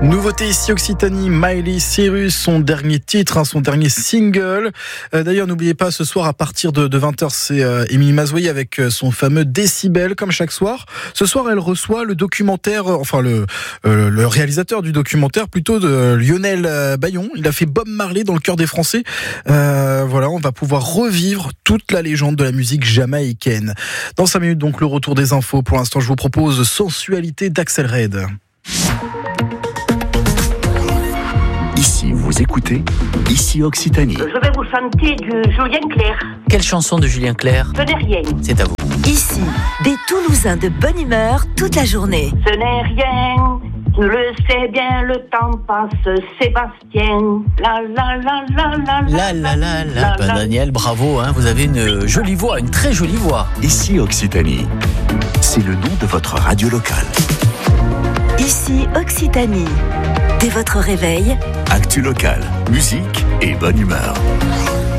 Nouveauté ici Occitanie, Miley Cyrus, son dernier titre, son dernier single. D'ailleurs, n'oubliez pas, ce soir à partir de 20h, c'est Émilie Mazoyer avec son fameux Décibel, comme chaque soir. Ce soir, elle reçoit le documentaire, le réalisateur du documentaire, plutôt de Lionel Bayon. Il a fait Bob Marley dans le cœur des Français. On va pouvoir revivre toute la légende de la musique jamaïcaine. Dans 5 minutes, donc, le retour des infos. Pour l'instant, je vous propose Sensualité d'Axel Red. Ici, vous écoutez Ici Occitanie. Je vais vous chanter du Julien Clerc. Quelle chanson de Julien Clerc ? Ce n'est rien. C'est à vous. Ici, des Toulousains de bonne humeur toute la journée. Ce n'est rien. Tu le sais bien, le temps passe, Sébastien. La la la la la La la la la. Ben Daniel, bravo, vous avez une jolie voix, une très jolie voix. Ici Occitanie. C'est le nom de votre radio locale. Ici Occitanie. Dès votre réveil, Actu locale, musique et bonne humeur.